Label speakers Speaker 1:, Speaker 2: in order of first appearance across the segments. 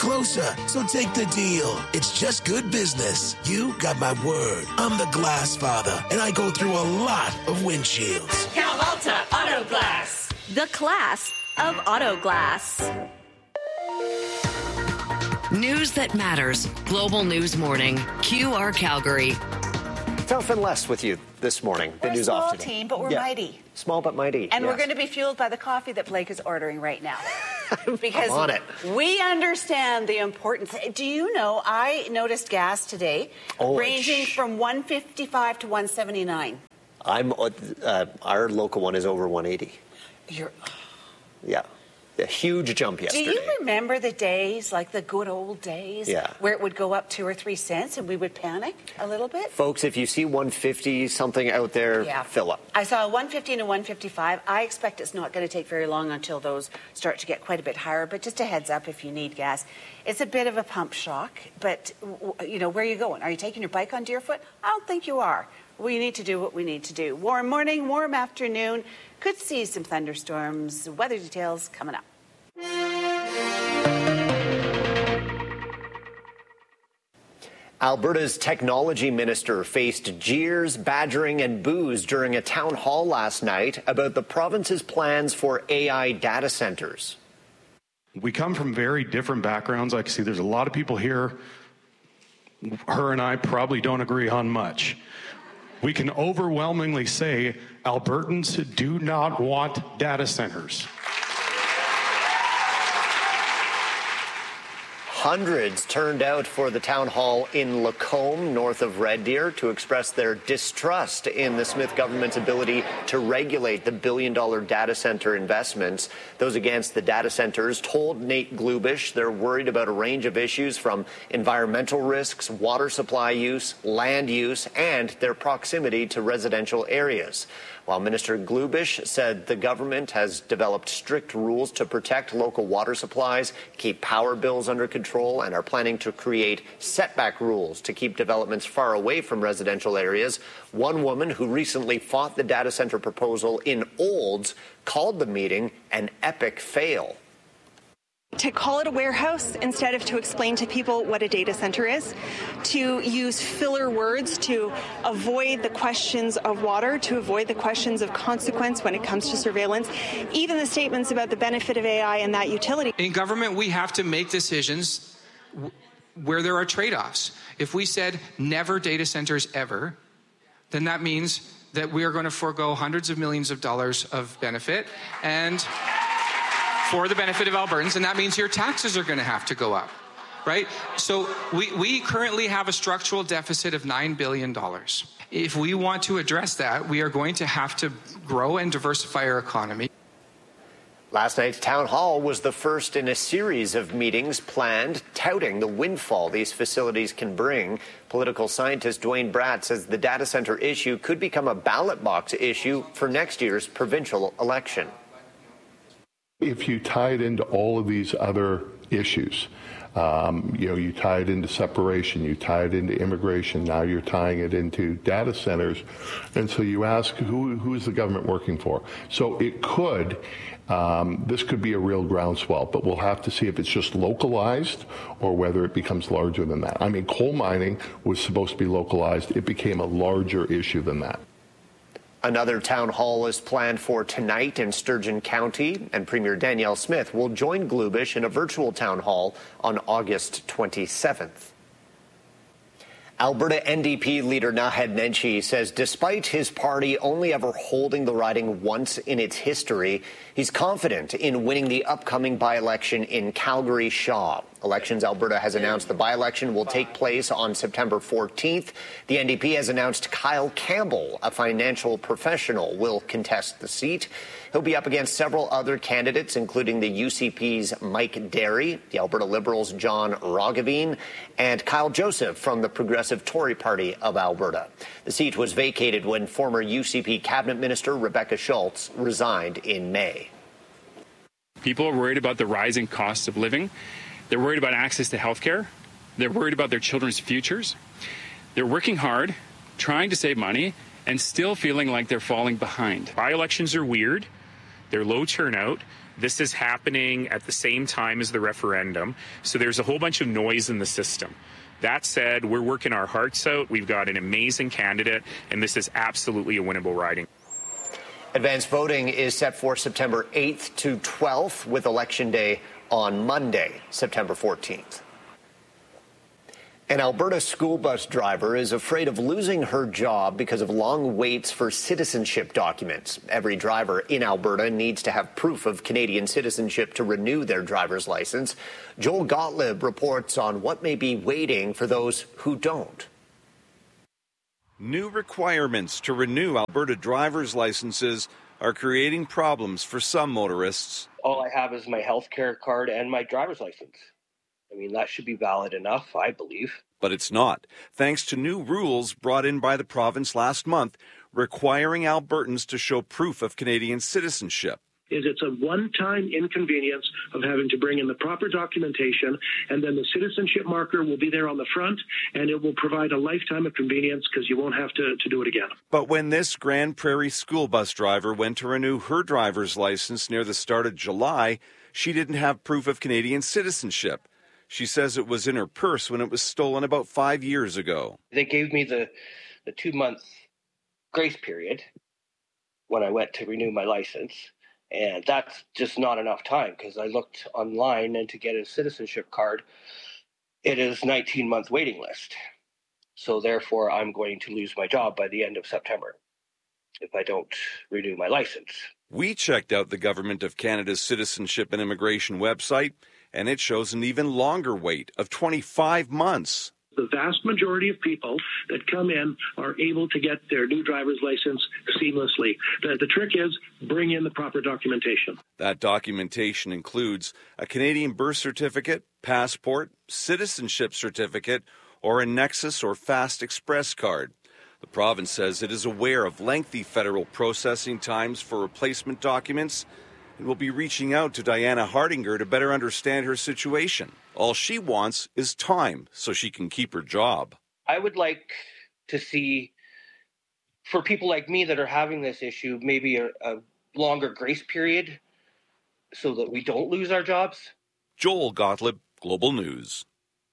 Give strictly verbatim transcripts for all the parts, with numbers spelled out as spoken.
Speaker 1: closer, so take the deal. It's just good business. You got my word. I'm the glass father, and I go through a lot of windshields.
Speaker 2: Calvolta Auto Glass.
Speaker 3: The class of auto glass.
Speaker 4: News that matters. Global News Morning. Q R Calgary.
Speaker 5: Jonathan Less with you this morning.
Speaker 6: We're
Speaker 5: the news
Speaker 6: a small
Speaker 5: off today.
Speaker 6: team, but we're
Speaker 5: yeah.
Speaker 6: mighty.
Speaker 5: Small but mighty.
Speaker 6: And
Speaker 5: yes.
Speaker 6: we're going to be fueled by the coffee that Blake is ordering right now. Because
Speaker 5: I'm on it.
Speaker 6: We understand the importance. Do you know, I noticed gas today
Speaker 5: oh,
Speaker 6: ranging
Speaker 5: sh-
Speaker 6: from one fifty-five to one seventy-nine.
Speaker 5: I'm, uh, our local one is over one eighty.
Speaker 6: You're...
Speaker 5: Yeah. A huge jump yesterday.
Speaker 6: Do you remember the days, like the good old days,
Speaker 5: yeah.
Speaker 6: where it would go up two or three cents and we would panic a little bit?
Speaker 5: Folks, if you see one fifty something out there,
Speaker 6: yeah.
Speaker 5: fill up.
Speaker 6: I saw a one fifty and a one fifty-five. I expect it's not going to take very long until those start to get quite a bit higher, but just a heads up if you need gas. It's a bit of a pump shock, but, you know, where are you going? Are you taking your bike on Deerfoot? I don't think you are. We need to do what we need to do. Warm morning, warm afternoon. Could see some thunderstorms. Weather details coming up.
Speaker 5: Alberta's technology minister faced jeers, badgering, and boos during a town hall last night about the province's plans for A I data centers.
Speaker 7: We come from very different backgrounds. I can see there's a lot of people here. Her and I probably don't agree on much. We can overwhelmingly say Albertans do not want data centers.
Speaker 5: Hundreds turned out for the town hall in Lacombe, north of Red Deer, to express their distrust in the Smith government's ability to regulate the billion-dollar data center investments. Those against the data centers told Nate Glubish they're worried about a range of issues from environmental risks, water supply use, land use, and their proximity to residential areas. While Minister Glubish said the government has developed strict rules to protect local water supplies, keep power bills under control, and are planning to create setback rules to keep developments far away from residential areas, one woman who recently fought the data center proposal in Olds called the meeting an epic fail.
Speaker 8: To call it a warehouse instead of to explain to people what a data center is, to use filler words to avoid the questions of water, to avoid the questions of consequence when it comes to surveillance, even the statements about the benefit of A I and that utility.
Speaker 9: In government, we have to make decisions where there are trade-offs. If we said never data centers ever, then that means that we are going to forego hundreds of millions of dollars of benefit and for the benefit of Albertans, and that means your taxes are going to have to go up, right? So we, we currently have a structural deficit of nine billion dollars. If we want to address that, we are going to have to grow and diversify our economy.
Speaker 5: Last night's town hall was the first in a series of meetings planned touting the windfall these facilities can bring. Political scientist Dwayne Bratt says the data center issue could become a ballot box issue for next year's provincial election.
Speaker 10: If you tie it into all of these other issues, um, you know, you tie it into separation, you tie it into immigration, now you're tying it into data centers. And so you ask, who, who is the government working for? So it could, um, this could be a real groundswell, but we'll have to see if it's just localized or whether it becomes larger than that. I mean, coal mining was supposed to be localized. It became a larger issue than that.
Speaker 5: Another town hall is planned for tonight in Sturgeon County, and Premier Danielle Smith will join Glubish in a virtual town hall on August twenty-seventh. Alberta N D P leader Naheed Nenshi says despite his party only ever holding the riding once in its history, he's confident in winning the upcoming by-election in Calgary-Shaw. Elections Alberta has announced the by-election will take place on September fourteenth. The N D P has announced Kyle Campbell, a financial professional, will contest the seat. He'll be up against several other candidates, including the U C P's Mike Derry, the Alberta Liberals' John Roggeveen, and Kyle Joseph from the Progressive Tory Party of Alberta. The seat was vacated when former U C P Cabinet Minister Rebecca Schultz resigned in May.
Speaker 11: People are worried about the rising costs of living. They're worried about access to health care. They're worried about their children's futures. They're working hard, trying to save money, and still feeling like they're falling behind. By-elections are weird. They're low turnout. This is happening at the same time as the referendum, so there's a whole bunch of noise in the system. That said, we're working our hearts out. We've got an amazing candidate, and this is absolutely a winnable riding.
Speaker 5: Advanced voting is set for September eighth to twelfth, with Election Day on Monday, September fourteenth. An Alberta school bus driver is afraid of losing her job because of long waits for citizenship documents. Every driver in Alberta needs to have proof of Canadian citizenship to renew their driver's license. Joel Gottlieb reports on what may be waiting for those who don't.
Speaker 12: New requirements to renew Alberta driver's licenses are creating problems for some motorists.
Speaker 13: All I have is my health care card and my driver's license. I mean, that should be valid enough, I believe.
Speaker 12: But it's not, thanks to new rules brought in by the province last month requiring Albertans to show proof of Canadian citizenship.
Speaker 14: Is it's a one-time inconvenience of having to bring in the proper documentation, and then the citizenship marker will be there on the front, and it will provide a lifetime of convenience because you won't have to, to do it again.
Speaker 12: But when this Grand Prairie school bus driver went to renew her driver's license near the start of July, she didn't have proof of Canadian citizenship. She says it was in her purse when it was stolen about five years ago.
Speaker 13: They gave me the, the two-month grace period when I went to renew my license, and that's just not enough time because I looked online, and to get a citizenship card, it is nineteen-month waiting list. So therefore, I'm going to lose my job by the end of September if I don't renew my license.
Speaker 12: We checked out the Government of Canada's Citizenship and Immigration website, and it shows an even longer wait of twenty-five months.
Speaker 14: The vast majority of people that come in are able to get their new driver's license seamlessly. The, the trick is bring in the proper documentation.
Speaker 12: That documentation includes a Canadian birth certificate, passport, citizenship certificate, or a Nexus or Fast Express card. The province says it is aware of lengthy federal processing times for replacement documents and will be reaching out to Diana Hardinger to better understand her situation. All she wants is time so she can keep her job.
Speaker 13: I would like to see, for people like me that are having this issue, maybe a, a longer grace period so that we don't lose our jobs.
Speaker 12: Joel Gottlieb, Global News.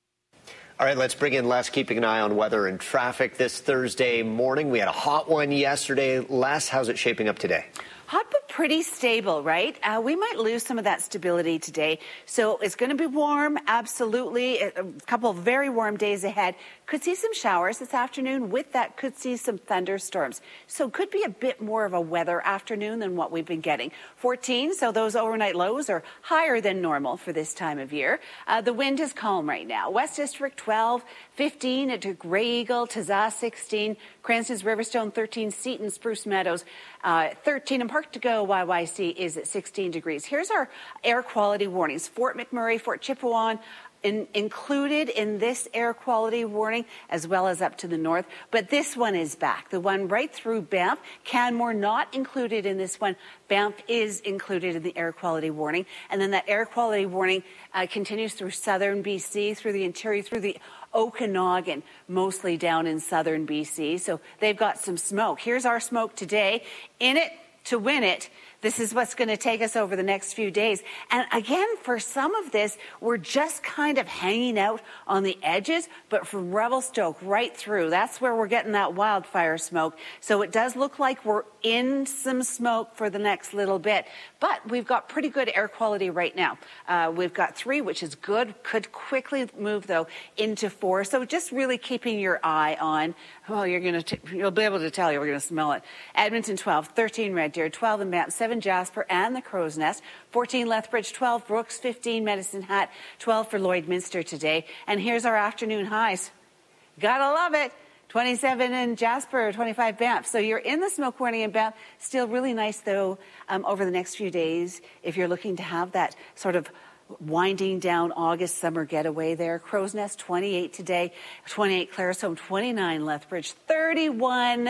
Speaker 5: All right, let's bring in Les, keeping an eye on weather and traffic this Thursday morning. We had a hot one yesterday. Les, how's it shaping up today?
Speaker 6: Hot but pretty stable, right? Uh, we might lose some of that stability today. So it's going to be warm, absolutely. A couple of very warm days ahead. Could see some showers this afternoon. With that, could see some thunderstorms. So could be a bit more of a weather afternoon than what we've been getting. fourteen, so those overnight lows are higher than normal for this time of year. Uh, the wind is calm right now. West District twelve, fifteen at Grey Eagle, Tazaa sixteen, Cranston's Riverstone thirteen, Seaton, Spruce Meadows uh, thirteen, and Park to Go Y Y C is at sixteen degrees. Here's our air quality warnings. Fort McMurray, Fort Chipewyan, In, included in this air quality warning, as well as up to the north. But this one is back. The one right through Banff. Canmore not included in this one. Banff is included in the air quality warning. And then that air quality warning uh, continues through southern B C, through the interior, through the Okanagan, mostly down in southern B C. So they've got some smoke. Here's our smoke today. In it to win it. This is what's going to take us over the next few days. And again, for some of this, we're just kind of hanging out on the edges, but from Revelstoke right through, that's where we're getting that wildfire smoke. So it does look like we're in some smoke for the next little bit, but we've got pretty good air quality right now. Uh, we've got three, which is good, could quickly move though into four. So just really keeping your eye on, well, you're going to, you'll be able to tell you, we're going to smell it. Edmonton twelve, thirteen Red Deer, twelve in Banff, seven Jasper and the Crow's Nest, fourteen Lethbridge, twelve Brooks, fifteen Medicine Hat, twelve for Lloydminster today. And here's our afternoon highs. Gotta love it. twenty-seven in Jasper, twenty-five Banff. So you're in the smoke warning in Banff. Still really nice, though, um, over the next few days if you're looking to have that sort of winding down August summer getaway there. Crow's Nest, twenty-eight today, twenty-eight Claresholm, twenty-nine Lethbridge, thirty-one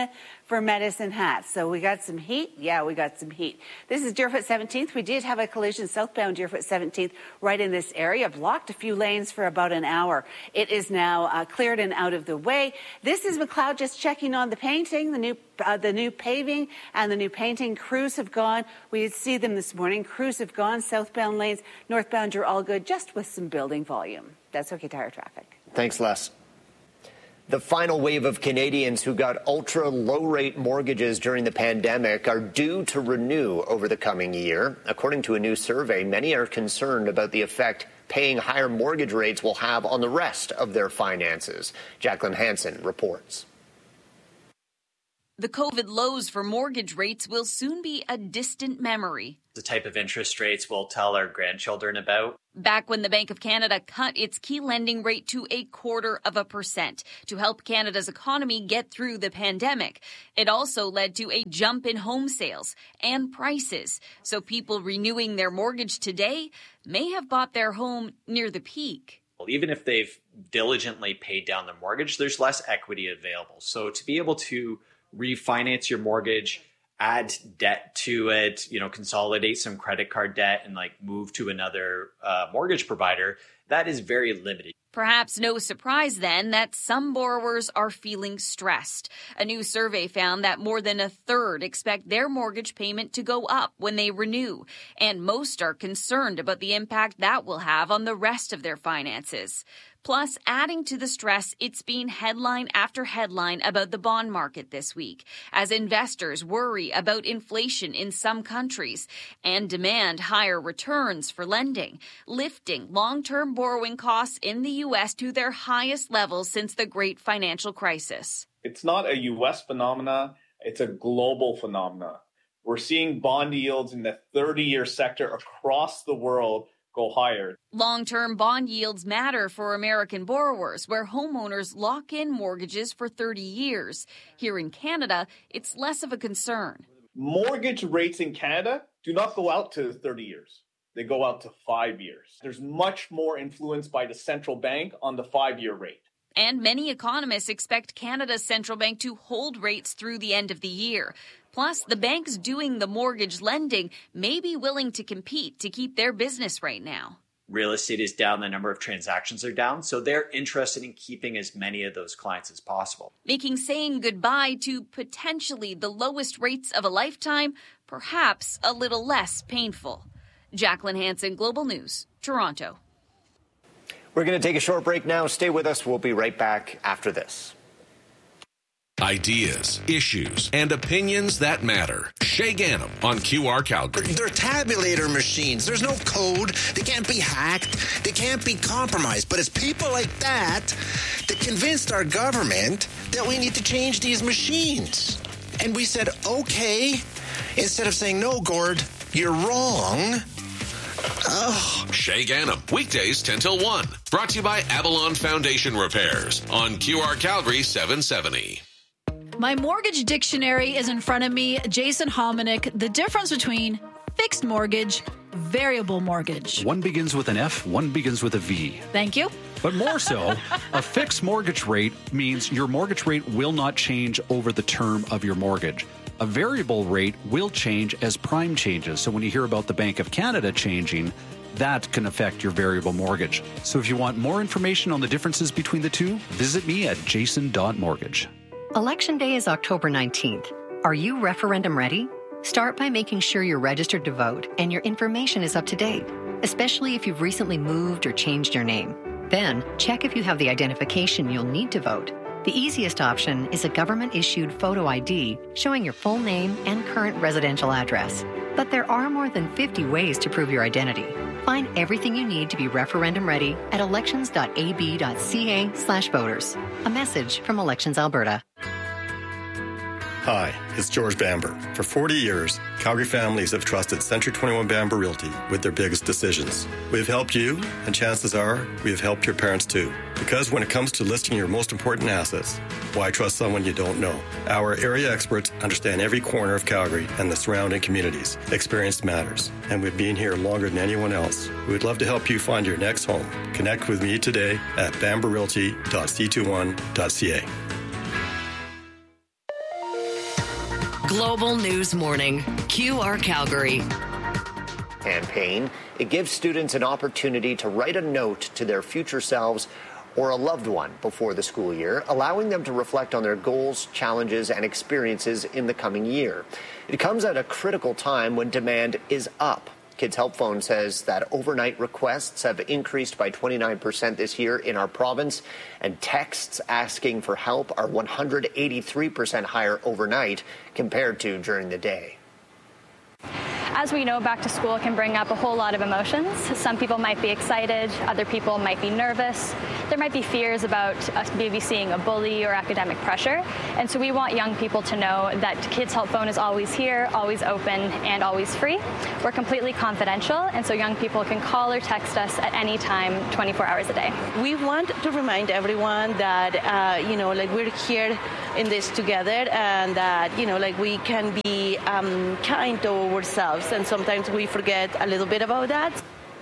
Speaker 6: for Medicine Hat. So we got some heat. Yeah, we got some heat. This is Deerfoot seventeenth. We did have a collision southbound Deerfoot seventeenth right in this area. Blocked a few lanes for about an hour. It is now uh, cleared and out of the way. This is McLeod just checking on the painting, the new uh, the new paving and the new painting. Crews have gone. We did see them this morning. Crews have gone. Southbound lanes, northbound, you're all good, just with some building volume. That's OK Tire traffic.
Speaker 5: Thanks, Les. The final wave of Canadians who got ultra low-rate mortgages during the pandemic are due to renew over the coming year. According to a new survey, many are concerned about the effect paying higher mortgage rates will have on the rest of their finances. Jacqueline Hansen reports.
Speaker 15: The COVID lows for mortgage rates will soon be a distant memory.
Speaker 16: The type of interest rates we'll tell our grandchildren about.
Speaker 15: Back when the Bank of Canada cut its key lending rate to a quarter of a percent to help Canada's economy get through the pandemic. It also led to a jump in home sales and prices. So people renewing their mortgage today may have bought their home near the peak.
Speaker 16: Even if they've diligently paid down their mortgage, there's less equity available. So to be able to refinance your mortgage, add debt to it, you know, consolidate some credit card debt and like move to another uh, mortgage provider, that is very limited.
Speaker 15: Perhaps no surprise then that some borrowers are feeling stressed. A new survey found that more than a third expect their mortgage payment to go up when they renew, and most are concerned about the impact that will have on the rest of their finances. Plus, adding to the stress, it's been headline after headline about the bond market this week, as investors worry about inflation in some countries and demand higher returns for lending, lifting long-term borrowing costs in the U S to their highest levels since the great financial crisis.
Speaker 17: It's not a U S phenomena, it's a global phenomena. We're seeing bond yields in the thirty-year sector across the world go higher.
Speaker 15: Long-term bond yields matter for American borrowers, where homeowners lock in mortgages for thirty years. Here in Canada, it's less of a concern.
Speaker 17: Mortgage rates in Canada do not go out to thirty years. They go out to five years. There's much more influence by the central bank on the five-year rate.
Speaker 15: And many economists expect Canada's central bank to hold rates through the end of the year. Plus, the banks doing the mortgage lending may be willing to compete to keep their business right now.
Speaker 16: Real estate is down, the number of transactions are down, so they're interested in keeping as many of those clients as possible.
Speaker 15: Making saying goodbye to potentially the lowest rates of a lifetime perhaps a little less painful. Jacqueline Hansen, Global News, Toronto.
Speaker 5: We're going to take a short break now. Stay with us. We'll be right back after this.
Speaker 18: Ideas, issues, and opinions that matter. Shay Ganem on Q R Calgary.
Speaker 1: They're tabulator machines. There's no code. They can't be hacked. They can't be compromised. But it's people like that that convinced our government that we need to change these machines. And we said, okay, instead of saying, no, Gord, you're wrong. Oh.
Speaker 18: Shay Ganem, weekdays ten till one. Brought to you by Avalon Foundation Repairs on Q R Calgary seven seventy.
Speaker 19: My mortgage dictionary is in front of me. Jason Hominick, the difference between fixed mortgage, variable mortgage.
Speaker 20: One begins with an F, one begins with a V.
Speaker 19: Thank you.
Speaker 20: But more so, a fixed mortgage rate means your mortgage rate will not change over the term of your mortgage. A variable rate will change as prime changes. So when you hear about the Bank of Canada changing, that can affect your variable mortgage. So if you want more information on the differences between the two, visit me at jason dot mortgage.
Speaker 21: Election Day is October nineteenth. Are you referendum ready? Start by making sure you're registered to vote and your information is up to date, especially if you've recently moved or changed your name. Then, check if you have the identification you'll need to vote. The easiest option is a government-issued photo I D showing your full name and current residential address. But there are more than fifty ways to prove your identity. Find everything you need to be referendum ready at elections dot a b dot c a slash voters. A message from Elections Alberta.
Speaker 22: Hi, it's George Bamber. For forty years, Calgary families have trusted Century twenty-one Bamber Realty with their biggest decisions. We've helped you, and chances are we have helped your parents too. Because when it comes to listing your most important assets, why trust someone you don't know? Our area experts understand every corner of Calgary and the surrounding communities. Experience matters, and we've been here longer than anyone else. We'd love to help you find your next home. Connect with me today at bamber realty dot c twenty-one dot c a.
Speaker 4: Global News Morning, Q R Calgary.
Speaker 5: Campaign. It gives students an opportunity to write a note to their future selves or a loved one before the school year, allowing them to reflect on their goals, challenges, and experiences in the coming year. It comes at a critical time when demand is up. Kids Help Phone says that overnight requests have increased by twenty-nine percent this year in our province, and texts asking for help are one hundred eighty-three percent higher overnight compared to during the day.
Speaker 2: As we know, back to school can bring up a whole lot of emotions. Some people might be excited, other people might be nervous. There might be fears about us maybe seeing a bully or academic pressure. And so we want young people to know that Kids Help Phone is always here, always open, and always free. We're completely confidential, and so young people can call or text us at any time, twenty-four hours a day.
Speaker 3: We want to remind everyone that, uh, you know, like we're here in this together, and that, you know, like we can be um, kind to ourselves, and sometimes we forget a little bit about that.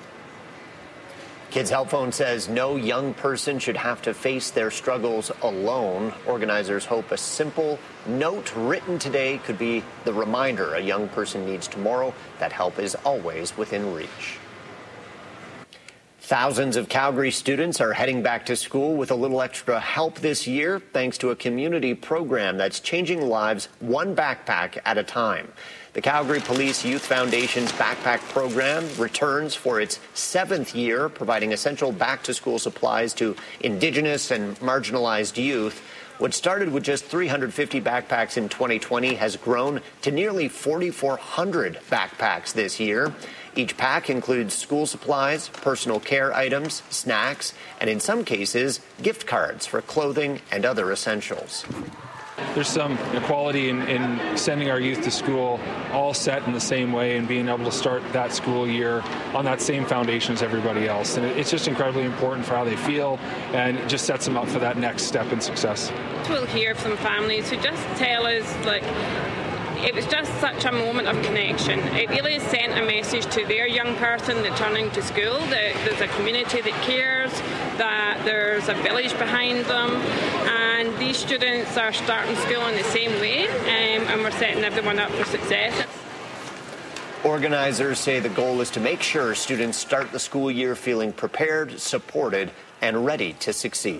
Speaker 5: Kids Help Phone says no young person should have to face their struggles alone. Organizers hope a simple note written today could be the reminder a young person needs tomorrow that help is always within reach. Thousands of Calgary students are heading back to school with a little extra help this year, thanks to a community program that's changing lives one backpack at a time. The Calgary Police Youth Foundation's backpack program returns for its seventh year, providing essential back-to-school supplies to Indigenous and marginalized youth. What started with just three hundred fifty backpacks in twenty twenty has grown to nearly forty-four hundred backpacks this year. Each pack includes school supplies, personal care items, snacks, and in some cases, gift cards for clothing and other essentials.
Speaker 23: There's some equality in, in sending our youth to school all set in the same way and being able to start that school year on that same foundation as everybody else. And it's just incredibly important for how they feel, and it just sets them up for that next step in success.
Speaker 24: We'll hear from families who just tell us, like, it was just such a moment of connection. It really sent a message to their young person returning to school that there's a community that cares, that there's a village behind them, and these students are starting school in the same way, um, and we're setting everyone up for success.
Speaker 5: Organizers say the goal is to make sure students start the school year feeling prepared, supported, and ready to succeed.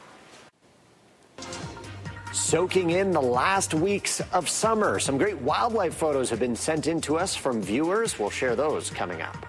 Speaker 5: Soaking in the last weeks of summer. Some great wildlife photos have been sent in to us from viewers. We'll share those coming up.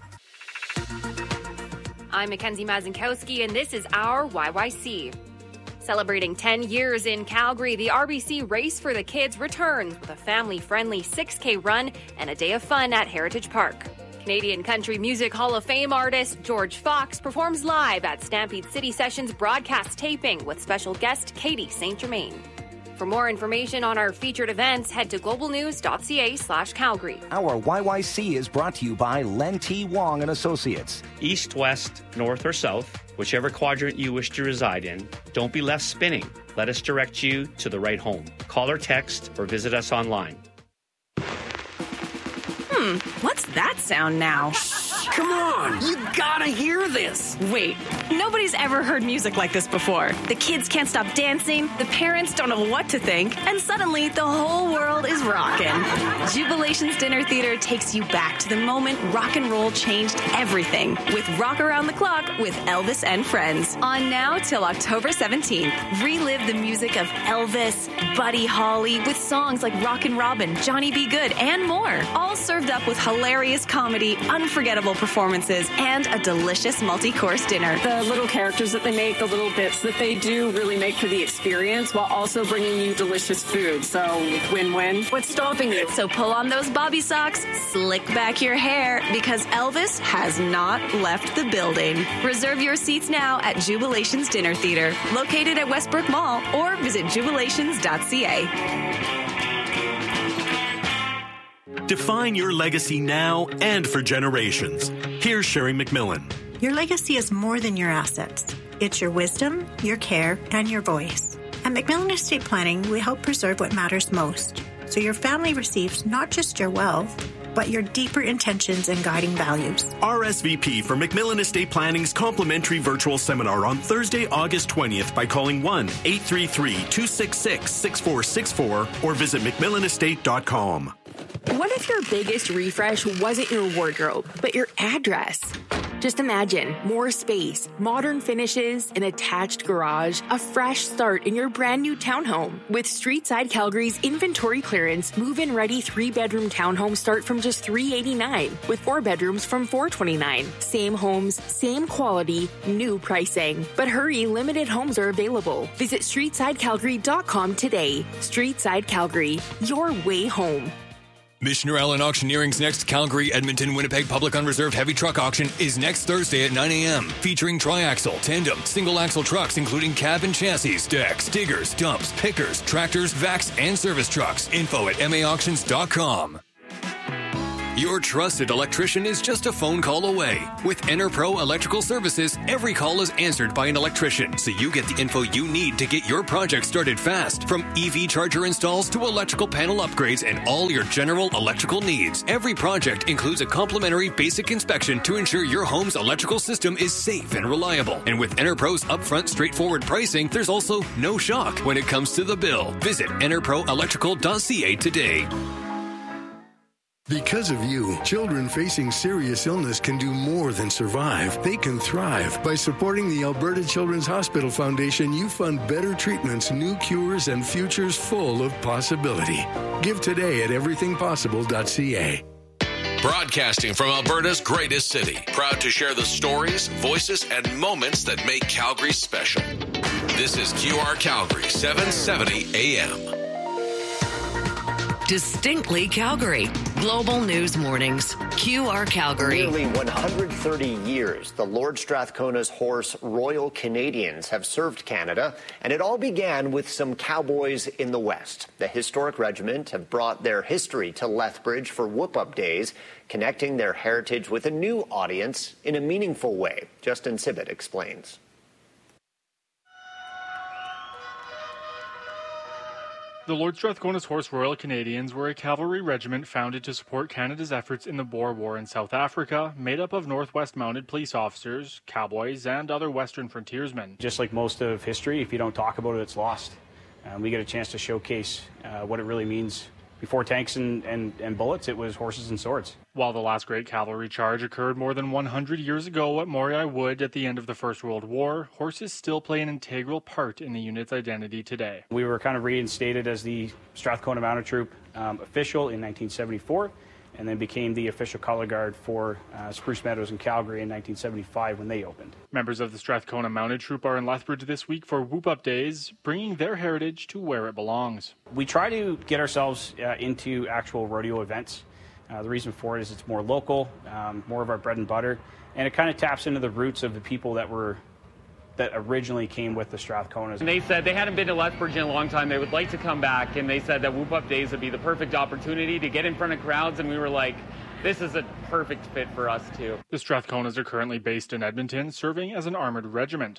Speaker 25: I'm Mackenzie Mazinkowski, and this is our Y Y C. Celebrating ten years in Calgary, the R B C Race for the Kids returns with a family-friendly six K run and a day of fun at Heritage Park. Canadian Country Music Hall of Fame artist George Fox performs live at Stampede City Sessions broadcast taping with special guest Katie Saint Germain. For more information on our featured events, head to globalnews.ca slash Calgary.
Speaker 26: Our Y Y C is brought to you by Len T. Wong and Associates.
Speaker 27: East, west, north, or south, whichever quadrant you wish to reside in, don't be left spinning. Let us direct you to the right home. Call or text or visit us online.
Speaker 28: Hmm, what's that sound now?
Speaker 29: Come on, you gotta hear this.
Speaker 28: Wait, nobody's ever heard music like this before. The kids can't stop dancing, the parents don't know what to think, and suddenly the whole world is rocking. Jubilation's Dinner Theater takes you back to the moment rock and roll changed everything with Rock Around the Clock with Elvis and Friends. On now till October seventeenth. Relive the music of Elvis, Buddy Holly with songs like Rockin' Robin, Johnny B. Good, and more. All served up with hilarious comedy, unforgettable performances, and a delicious multi-course dinner.
Speaker 29: The little characters that they make, the little bits that they do really make for the experience while also bringing you delicious food. So win-win. What's stopping you?
Speaker 28: So pull on those bobby socks, slick back your hair, because Elvis has not left the building. Reserve your seats now at Jubilation's Dinner Theater, located at Westbrook Mall, or visit jubilations dot c a.
Speaker 30: Define your legacy now and for generations. Here's Sherry McMillan.
Speaker 31: Your legacy is more than your assets. It's your wisdom, your care, and your voice. At Macmillan Estate Planning, we help preserve what matters most, so your family receives not just your wealth, but your deeper intentions and guiding values.
Speaker 30: R S V P for McMillan Estate Planning's complimentary virtual seminar on Thursday, August twentieth by calling one eight three three, two six six, six four six four or visit mcmillan estate dot com.
Speaker 6: What if your biggest refresh wasn't your wardrobe, but your address? Just imagine more space, modern finishes, an attached garage, a fresh start in your brand new townhome. With Streetside Calgary's inventory clearance, move-in ready three-bedroom townhomes start from just three hundred eighty-nine dollars, with four bedrooms from four hundred twenty-nine dollars. Same homes, same quality, new pricing. But hurry, limited homes are available. Visit streetside calgary dot com today. Streetside Calgary, your way home.
Speaker 7: Missioner Allen Auctioneering's next Calgary, Edmonton, Winnipeg Public Unreserved Heavy Truck Auction is next Thursday at nine a.m. Featuring tri-axle, tandem, single-axle trucks including cab and chassis, decks, diggers, dumps, pickers, tractors, vacs, and service trucks. Info at m a auctions dot com. Your trusted electrician is just a phone call away. With EnerPro Electrical Services, every call is answered by an electrician, so you get the info you need to get your project started fast. From E V charger installs to electrical panel upgrades and all your general electrical needs. Every project includes a complimentary basic inspection to ensure your home's electrical system is safe and reliable. And with EnerPro's upfront straightforward pricing, there's also no shock when it comes to the bill. Visit ener pro electrical dot c a today.
Speaker 8: Because of you, children facing serious illness can do more than survive. They can thrive. By supporting the Alberta Children's Hospital Foundation, you fund better treatments, new cures, and futures full of possibility. Give today at everything possible dot c a.
Speaker 18: Broadcasting from Alberta's greatest city. Proud to share the stories, voices, and moments that make Calgary special. This is Q R Calgary, seven seventy A M.
Speaker 4: Distinctly Calgary. Global News Mornings. Q R Calgary.
Speaker 5: Nearly one hundred thirty years, the Lord Strathcona's horse Royal Canadians have served Canada, and it all began with some cowboys in the West. The historic regiment have brought their history to Lethbridge for Whoop-Up Days, connecting their heritage with a new audience in a meaningful way. Justin Sibbett explains.
Speaker 9: The Lord Strathcona's Horse Royal Canadians were a cavalry regiment founded to support Canada's efforts in the Boer War in South Africa, made up of Northwest Mounted Police officers, cowboys, and other Western frontiersmen.
Speaker 10: Just like most of history, if you don't talk about it, it's lost. Um, we get a chance to showcase uh, what it really means. Before tanks and, and, and bullets, it was horses and swords.
Speaker 9: While the last great cavalry charge occurred more than one hundred years ago at Moriah Wood at the end of the First World War, horses still play an integral part in the unit's identity today.
Speaker 10: We were kind of reinstated as the Strathcona Mounted Troop um, official in nineteen seventy-four, and then became the official color guard for uh, Spruce Meadows in Calgary in nineteen seventy-five when they opened.
Speaker 9: Members of the Strathcona Mounted Troop are in Lethbridge this week for Whoop-Up Days, bringing their heritage to where it belongs.
Speaker 10: We try to get ourselves uh, into actual rodeo events. Uh, the reason for it is it's more local, um, more of our bread and butter, and it kind of taps into the roots of the people that were that originally came with the Strathconas.
Speaker 11: And they said they hadn't been to Lethbridge in a long time. They would like to come back, and they said that Whoop-Up Days would be the perfect opportunity to get in front of crowds, and we were like, this is a perfect fit for us, too.
Speaker 9: The Strathconas are currently based in Edmonton, serving as an armored regiment.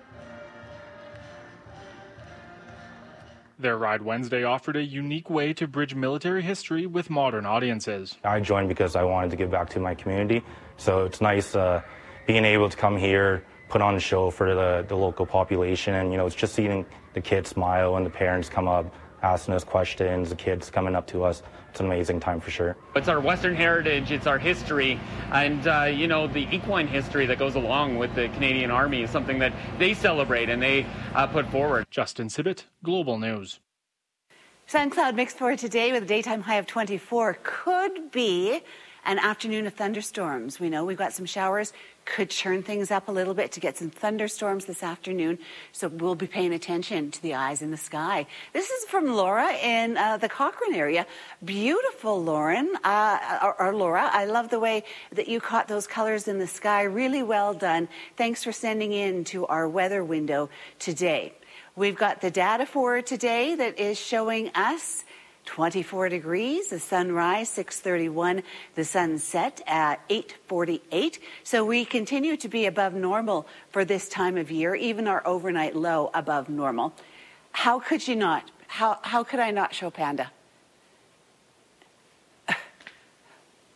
Speaker 9: Their Ride Wednesday offered a unique way to bridge military history with modern audiences.
Speaker 12: I joined because I wanted to give back to my community, so it's nice uh, being able to come here, put on a show for the, the local population, and you know, it's just seeing the kids smile and the parents come up asking us questions, the kids coming up to us. It's an amazing time for sure.
Speaker 11: It's our Western heritage, it's our history, and uh, you know, the equine history that goes along with the Canadian Army is something that they celebrate and they uh, put forward.
Speaker 9: Justin Sibbett, Global News.
Speaker 13: Sun cloud mix for today with a daytime high of twenty-four. Could be an afternoon of thunderstorms. We know we've got some showers, could churn things up a little bit to get some thunderstorms this afternoon. So we'll be paying attention to the eyes in the sky. This is from Laura in uh, the Cochrane area. Beautiful, Lauren, uh, or, or Laura. I love the way that you caught those colors in the sky. Really well done. Thanks for sending in to our weather window today. We've got the data for today that is showing us twenty-four degrees, the sunrise six thirty-one, the sunset at eight forty-eight. So we continue to be above normal for this time of year, even our overnight low above normal. How could you not? How, how could I not show Panda?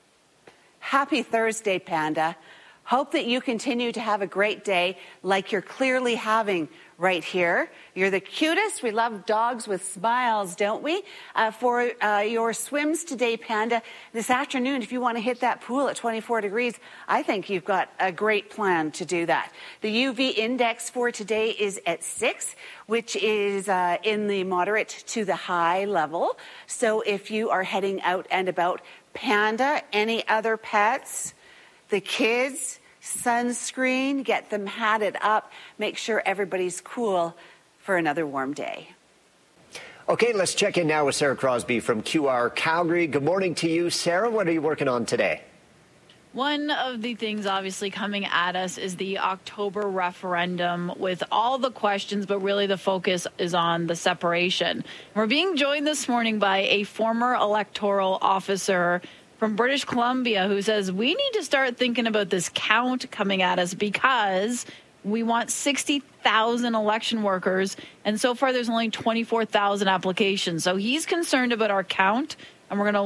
Speaker 13: Happy Thursday, Panda. Hope that you continue to have a great day like you're clearly having right here. You're the cutest. We love dogs with smiles, don't we? Uh, for uh, your swims today, Panda, this afternoon, if you want to hit that pool at twenty-four degrees, I think you've got a great plan to do that. The U V index for today is at six, which is uh, in the moderate to the high level. So if you are heading out and about, Panda, any other pets? The kids, sunscreen, get them hatted up. Make sure everybody's cool for another warm day.
Speaker 5: Okay, let's check in now with Sarah Crosby from Q R Calgary. Good morning to you, Sarah. What are you working on today?
Speaker 1: One of the things obviously coming at us is the October referendum with all the questions, but really the focus is on the separation. We're being joined this morning by a former electoral officer from British Columbia who says we need to start thinking about this count coming at us because we want sixty thousand election workers, and so far there's only twenty-four thousand applications. So he's concerned about our count, and we're going to